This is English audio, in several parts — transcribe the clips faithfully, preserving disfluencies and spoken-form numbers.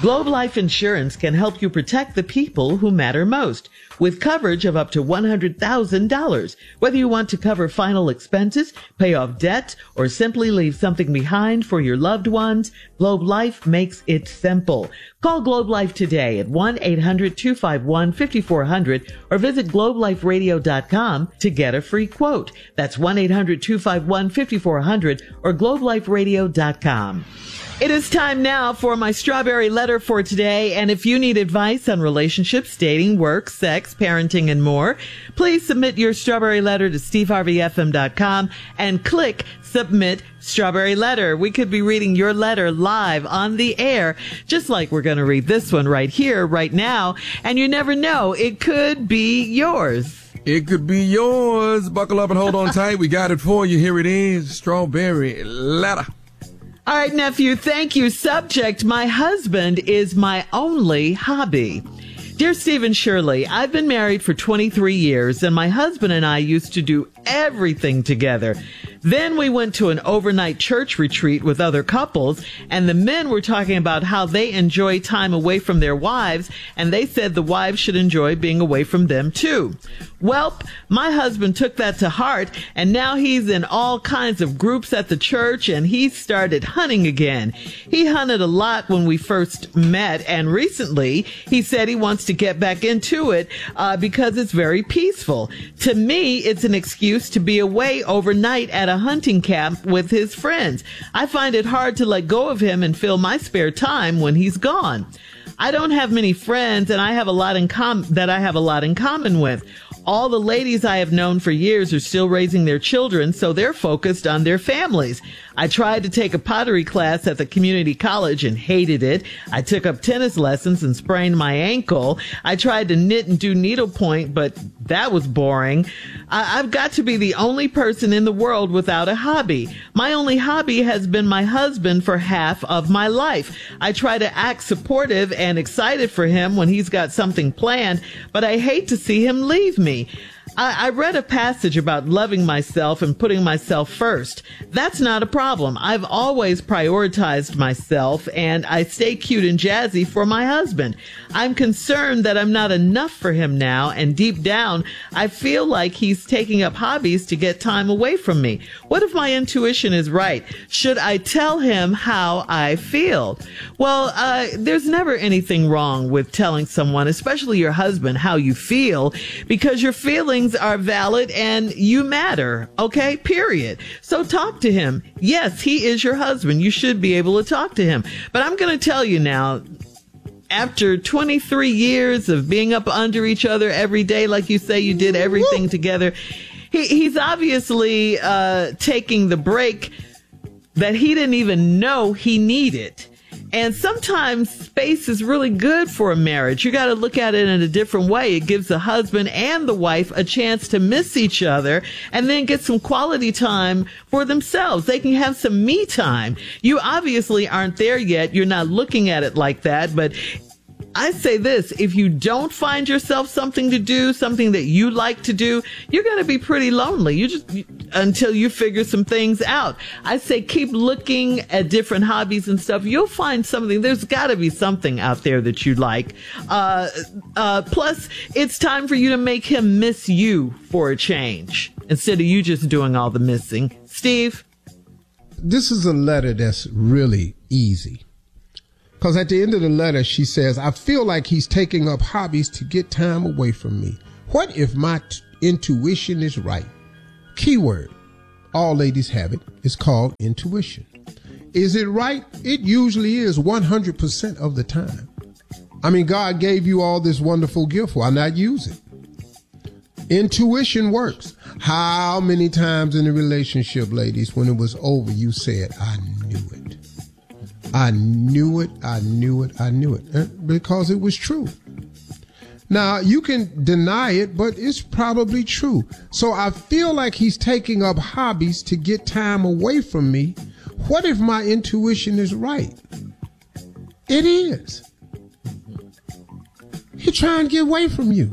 Globe Life Insurance can help you protect the people who matter most with coverage of up to one hundred thousand dollars. Whether you want to cover final expenses, pay off debt, or simply leave something behind for your loved ones, Globe Life makes it simple. Call Globe Life today at one eight hundred two five one five four zero zero or visit globe life radio dot com to get a free quote. That's one eight hundred two five one five four zero zero or globe life radio dot com. It is time now for my strawberry letter for today, and if you need advice on relationships, dating, work, sex, parenting, and more, please submit your strawberry letter to steve harvey f m dot com and click Submit Strawberry Letter. We could be reading your letter live on the air, just like we're going to read this one right here, right now, and you never know, it could be yours. It could be yours. Buckle up and hold on tight. We got it for you. Here it is, Strawberry Letter. All right, nephew, thank you. Subject, my husband is my only hobby. Dear Stephen Shirley, I've been married for twenty-three years, and my husband and I used to do everything together. Then we went to an overnight church retreat with other couples, and the men were talking about how they enjoy time away from their wives, and they said the wives should enjoy being away from them too. Welp, my husband took that to heart, and now he's in all kinds of groups at the church, and he started hunting again. He hunted a lot when we first met, and recently he said he wants to get back into it uh, because it's very peaceful. To me, it's an excuse to be away overnight at a hunting camp with his friends. I find it hard to let go of him and fill my spare time when he's gone. I don't have many friends, and I have a lot in com- that I have a lot in common with. All the ladies I have known for years are still raising their children, so they're focused on their families. I tried to take a pottery class at the community college and hated it. I took up tennis lessons and sprained my ankle. I tried to knit and do needlepoint, but that was boring. I- I've got to be the only person in the world without a hobby. My only hobby has been my husband for half of my life. I try to act supportive and excited for him when he's got something planned, but I hate to see him leave me. I, I read a passage about loving myself and putting myself first. That's not a problem. I've always prioritized myself, and I stay cute and jazzy for my husband. I'm concerned that I'm not enough for him now, and deep down, I feel like he's taking up hobbies to get time away from me. What if my intuition is right? Should I tell him how I feel? Well, uh, there's never anything wrong with telling someone, especially your husband, how you feel, because your feelings are valid and you matter, okay? Period. So talk to him. Yes, he is your husband. You should be able to talk to him. But I'm going to tell you now, after twenty-three years of being up under each other every day, like you say, you did everything Woo! together, he, he's obviously uh, taking the break that he didn't even know he needed. And sometimes space is really good for a marriage. You got to look at it in a different way. It gives the husband and the wife a chance to miss each other and then get some quality time for themselves. They can have some me time. You obviously aren't there yet. You're not looking at it like that, but I say this, if you don't find yourself something to do, something that you like to do, you're going to be pretty lonely. You just, until you figure some things out. I say keep looking at different hobbies and stuff. You'll find something. There's got to be something out there that you like. Uh, uh, plus, it's time for you to make him miss you for a change instead of you just doing all the missing. Steve? This is a letter that's really easy. Because at the end of the letter, she says, I feel like he's taking up hobbies to get time away from me. What if my t- intuition is right? Keyword, all ladies have it. It's called intuition. Is it right? It usually is one hundred percent of the time. I mean, God gave you all this wonderful gift. Why not use it? Intuition works. How many times in a relationship, ladies, when it was over, you said, I knew it. I knew it, I knew it, I knew it, because it was true. Now, you can deny it, but it's probably true. So I feel like he's taking up hobbies to get time away from me. What if my intuition is right? It is. He's trying to get away from you.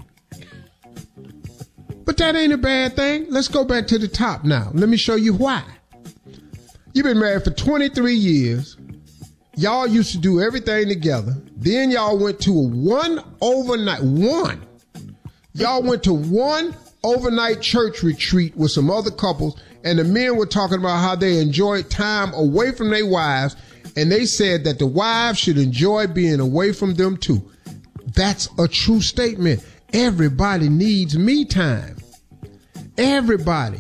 But that ain't a bad thing. Let's go back to the top now. Let me show you why. You've been married for twenty-three years. y'all used to do everything together. Then y'all went to a one overnight, one. Y'all went to one overnight church retreat with some other couples, and the men were talking about how they enjoyed time away from their wives, and they said that the wives should enjoy being away from them too. That's a true statement. Everybody needs me time. Everybody.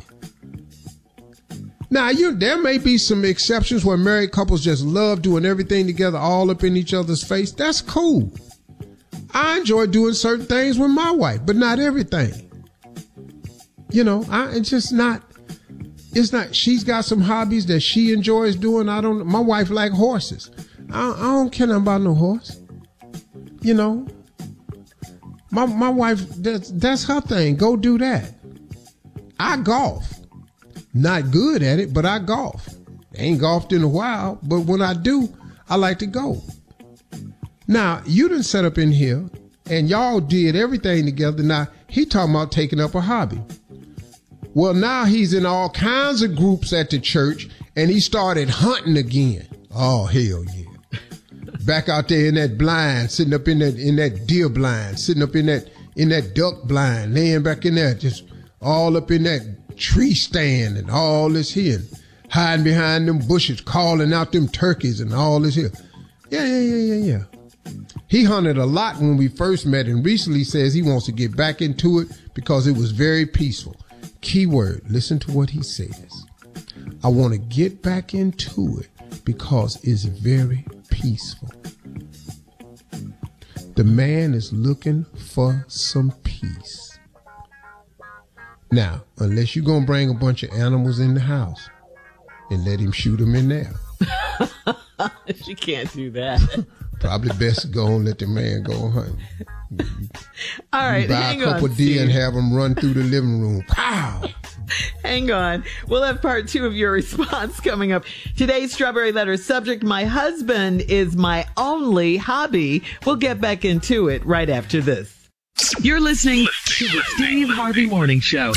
Now, you there may be some exceptions where married couples just love doing everything together all up in each other's face. That's cool. I enjoy doing certain things with my wife, but not everything. You know, I it's just not, it's not, she's got some hobbies that she enjoys doing. I don't, my wife like horses. I, I don't care nothing about no horse. You know, my, my wife, that's, that's her thing. Go do that. I golf. Not good at it, but I golf. Ain't golfed in a while, but when I do, I like to go. Now, you done set up in here, and y'all did everything together. Now, he talking about taking up a hobby. Well, now he's in all kinds of groups at the church, and he started hunting again. Oh, hell yeah. Back out there in that blind, sitting up in that in that deer blind, sitting up in that in that duck blind, laying back in there, just all up in that tree stand and all this here, and hiding behind them bushes, calling out them turkeys and all this here. Yeah, yeah, yeah, yeah, yeah. He hunted a lot when we first met, and recently says he wants to get back into it because it was very peaceful. Keyword, listen to what he says. I want to get back into it because it's very peaceful. The man is looking for some peace. Now, unless you're going to bring a bunch of animals in the house and let him shoot them in there. She can't do that. Probably best to go and let the man go hunting. All right, buy hang a couple on, deer Steve. and have them run through the living room. Pow! Hang on. We'll have part two of your response coming up. Today's Strawberry Letter subject, my husband is my only hobby. We'll get back into it right after this. You're listening to the Steve Harvey Morning Show.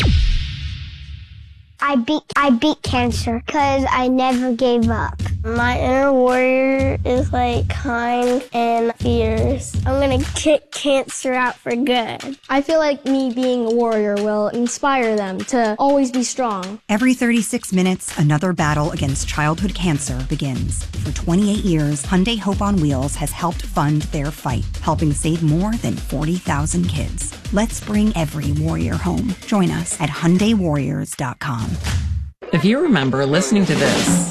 I beat I beat cancer because I never gave up. My inner warrior is like kind and fierce. I'm gonna kick cancer out for good. I feel like me being a warrior will inspire them to always be strong. Every thirty-six minutes, another battle against childhood cancer begins. For twenty-eight years, Hyundai Hope on Wheels has helped fund their fight, helping save more than forty thousand kids. Let's bring every warrior home. Join us at Hyundai Warriors dot com. If you remember listening to this,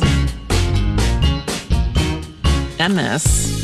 and this,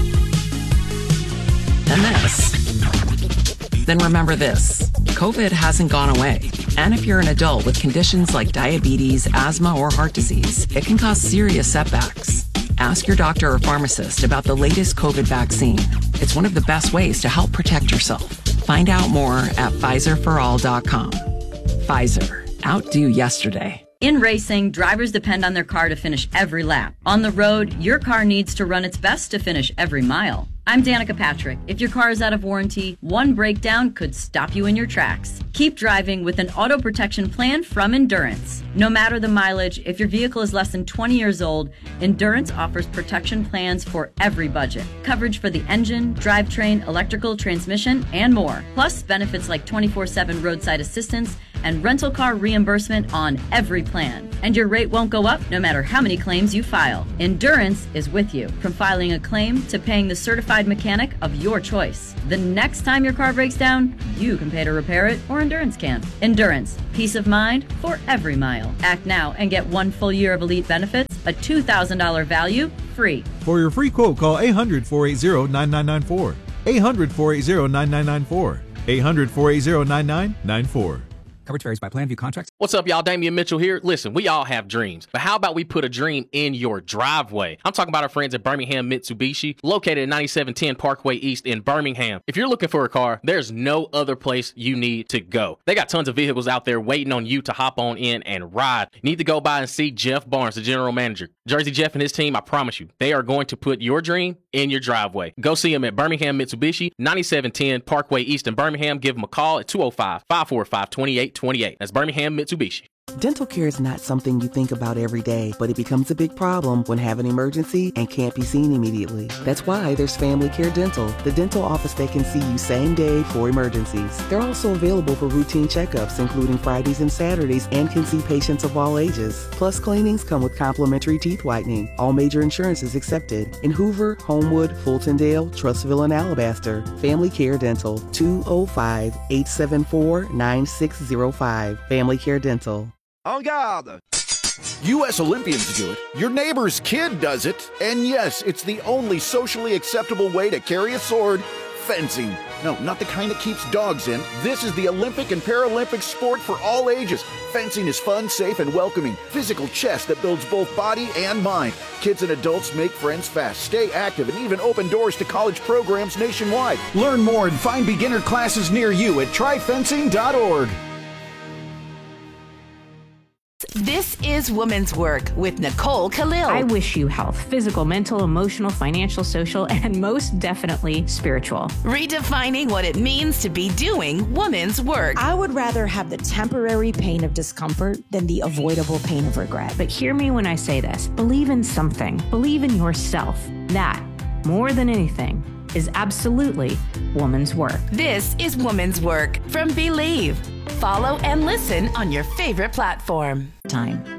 and this, then remember this. COVID hasn't gone away. And if you're an adult with conditions like diabetes, asthma, or heart disease, it can cause serious setbacks. Ask your doctor or pharmacist about the latest COVID vaccine. It's one of the best ways to help protect yourself. Find out more at Pfizer for all dot com. Pfizer. Outdo yesterday. In racing, drivers depend on their car to finish every lap. On the road, your car needs to run its best to finish every mile. I'm Danica Patrick. If your car is out of warranty, one breakdown could stop you in your tracks. Keep driving with an auto protection plan from Endurance. No matter the mileage, if your vehicle is less than twenty years old, Endurance offers protection plans for every budget. Coverage for the engine, drivetrain, electrical, transmission, and more. Plus benefits like twenty-four seven roadside assistance and rental car reimbursement on every plan. And your rate won't go up no matter how many claims you file. Endurance is with you, from filing a claim to paying the certified mechanic of your choice. The next time your car breaks down, you can pay to repair it, or Endurance can. Endurance, peace of mind for every mile. Act now and get one full year of elite benefits, a two thousand dollars value, free. For your free quote, call eight hundred, four eight zero, nine nine nine four. eight hundred, four eight zero, nine nine nine four. eight hundred, four eight zero, nine nine nine four. Coverage varies by plan, view contracts. What's up, y'all? Damian Mitchell here. Listen, we all have dreams, but how about we put a dream in your driveway? I'm talking about our friends at Birmingham Mitsubishi, located at ninety-seven ten Parkway East in Birmingham. If you're looking for a car, there's no other place you need to go. They got tons of vehicles out there waiting on you to hop on in and ride. You need to go by and see Jeff Barnes, the general manager. Jersey Jeff and his team, I promise you, they are going to put your dream in your driveway. Go see them at Birmingham Mitsubishi, ninety-seven ten Parkway East in Birmingham. Give them a call at two oh five, five four five, two eight two eight. That's Birmingham Mitsubishi. Dental care is not something you think about every day, but it becomes a big problem when have an emergency and can't be seen immediately. That's why there's Family Care Dental, the dental office that can see you same day for emergencies. They're also available for routine checkups, including Fridays and Saturdays, and can see patients of all ages. Plus, cleanings come with complimentary teeth whitening. All major insurances accepted. In Hoover, Homewood, Fultondale, Trustville, and Alabaster. Family Care Dental, two oh five, eight seven four, nine six oh five. Family Care Dental. En garde! U S Olympians do it, your neighbor's kid does it, and yes, it's the only socially acceptable way to carry a sword, fencing. No, not the kind that keeps dogs in. This is the Olympic and Paralympic sport for all ages. Fencing is fun, safe, and welcoming. Physical chess that builds both body and mind. Kids and adults make friends fast, stay active, and even open doors to college programs nationwide. Learn more and find beginner classes near you at try fencing dot org. This is Women's Work with Nicole Khalil. I wish you health, physical, mental, emotional, financial, social, and most definitely spiritual. Redefining what it means to be doing women's work. I would rather have the temporary pain of discomfort than the avoidable pain of regret. But hear me when I say this. Believe in something. Believe in yourself. That, more than anything, is absolutely woman's work. This is Woman's Work from Believe. Follow and listen on your favorite platform. Time.